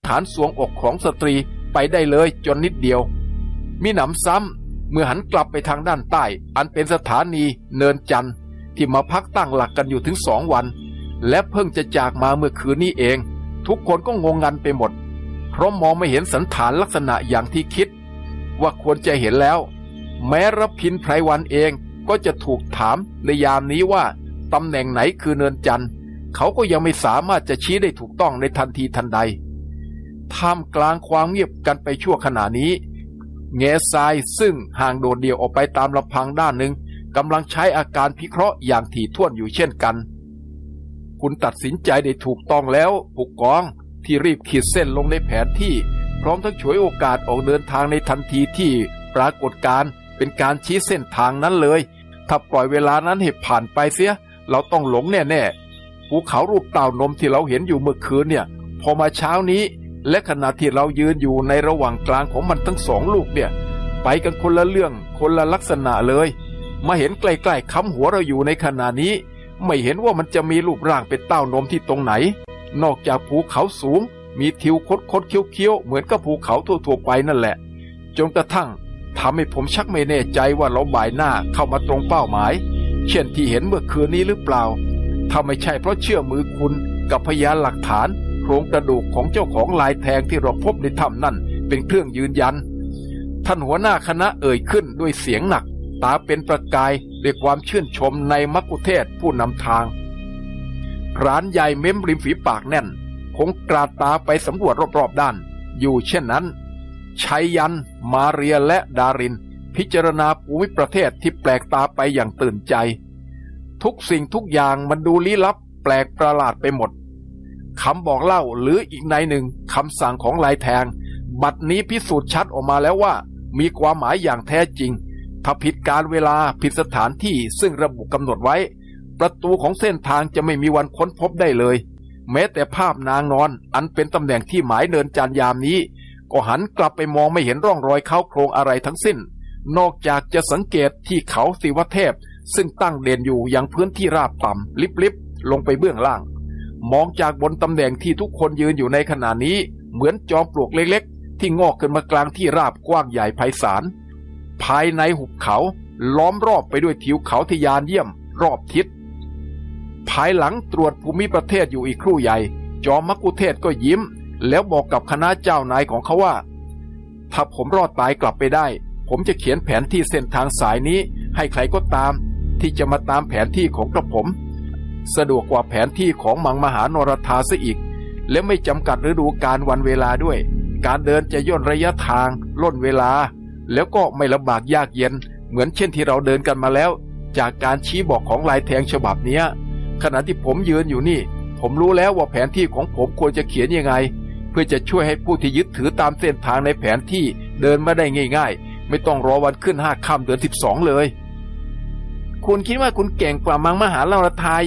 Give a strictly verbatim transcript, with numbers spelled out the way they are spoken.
ฐานสวงอกของสตรีไปได้เลยจนนิดเดียวมิหนำซ้ำเมื่อหันกลับไปทางด้านใต้อันเป็นสถานีเนินจันทร์ที่มาพักตั้งหลักกันอยู่ถึงสองวันและเพิ่งจะจากมาเมื่อคืนนี้เองทุกคนก็งงงันไปหมดเพราะมองไม่เห็นสันฐานลักษณะอย่างที่คิดว่าควรจะเห็นแล้วแม้รพินไพรวันเองก็จะถูกถามในยามนี้ว่าตำแหน่งไหนคือเนินจันทร์เขาก็ยังไม่สามารถจะชี้ได้ถูกต้องในทันทีทันใดท่ามกลางความเงียบกันไปชั่วขณะนี้แง่ทรายซึ่งห่างโดดเดี่ยวออกไปตามลำพังด้านหนึ่งกำลังใช้อาการพิเคราะห์อย่างถี่ถ้วนอยู่เช่นกันคุณตัดสินใจได้ถูกต้องแล้วผู้กองที่รีบขีดเส้นลงในแผนที่พร้อมทั้งฉวยโอกาสออกเดินทางในทันทีที่ปรากฏการณ์เป็นการชี้เส้นทางนั้นเลยถ้าปล่อยเวลานั้นให้ผ่านไปเสียเราต้องหลงแน่ๆภูเขารูปเต่านมที่เราเห็นอยู่เมื่อคืนเนี่ยพอมาเช้านี้และขณะที่เรายืนอยู่ในระหว่างกลางของมันทั้งสองลูกเนี่ยไปกันคนละเรื่องคนละลักษณะเลยมาเห็นใกล้ๆค้ำหัวเราอยู่ในขณะนี้ไม่เห็นว่ามันจะมีรูปร่างเป็นเต้านมที่ตรงไหนนอกจากภูเขาสูงมีทิวคดคดเคี้ยวเคี้ยวเหมือนกับภูเขาทั่วๆไปนั่นแหละจนกระทั่งทำให้ผมชักไม่แน่ใจว่าเราบ่ายหน้าเข้ามาตรงเป้าหมายเช่นที่เห็นเมื่อคืนนี้หรือเปล่าถ้าไม่ใช่เพราะเชื่อมือคุณกับพยานหลักฐานโครงกระดูกของเจ้าของลายแทงที่เราพบในถ้ำนั่นเป็นเครื่องยืนยันท่านหัวหน้าคณะเอ่ยขึ้นด้วยเสียงหนักตาเป็นประกายด้วยความชื่นชมในมักคุเทศก์ผู้นำทางพรานใหญ่เม้มริมฝีปากแน่นคงกราดตาไปสำรวจรอบๆด้านอยู่เช่นนั้นชัยยันมาเรียและดารินพิจารณาภูมิประเทศที่แปลกตาไปอย่างตื่นใจทุกสิ่งทุกอย่างมันดูลี้ลับแปลกประหลาดไปหมดคำบอกเล่าหรืออีกในหนึ่งคำสั่งของลายแทงบัดนี้พิสูจน์ชัดออกมาแล้วว่ามีความหมายอย่างแท้จริงถ้าผิดการเวลาผิดสถานที่ซึ่งระบุกำหนดไว้ประตูของเส้นทางจะไม่มีวันค้นพบได้เลยแม้แต่ภาพนางนอนอันเป็นตำแหน่งที่หมายเนินจันทร์ยามนี้ก็หันกลับไปมองไม่เห็นร่องรอยเข้าโครงอะไรทั้งสิ้นนอกจากจะสังเกตที่เขาศิวเทพซึ่งตั้งเด่นอยู่ยังพื้นที่ราบต่ำลิบๆลงไปเบื้องล่างมองจากบนตำแหน่งที่ทุกคนยืนอยู่ในขณะนี้เหมือนจอมปลวกเล็กๆที่งอกขึ้นมากลางที่ราบกว้างใหญ่ไพศาลภายในหุบเขาล้อมรอบไปด้วยทิวเขาทะยานเยี่ยมรอบทิศภายหลังตรวจภูมิประเทศอยู่อีกครู่ใหญ่จอมมักคุเทศก์ก็ยิ้มแล้วบอกกับคณะเจ้านายของเขาว่าถ้าผมรอดตายกลับไปได้ผมจะเขียนแผนที่เส้นทางสายนี้ให้ใครก็ตามที่จะมาตามแผนที่ของกระผมสะดวกกว่าแผนที่ของมังมหานรธาซะอีกและไม่จำกัดฤดูกาลวันเวลาด้วยการเดินจะย่นระยะทางล่นเวลาแล้วก็ไม่ลำบากยากเย็นเหมือนเช่นที่เราเดินกันมาแล้วจากการชี้บอกของลายแทงฉบับนี้ขณะที่ผมยืนอยู่นี่ผมรู้แล้วว่าแผนที่ของผมควรจะเขียนยังไงเพื่อจะช่วยให้ผู้ที่ยึดถือตามเส้นทางในแผนที่เดินมาได้ง่ายๆไม่ต้องรอวันขึ้นห้าค่ำเดือนสิบสองเลยคุณคิดว่าคุณเก่งกว่ามังมหานรธา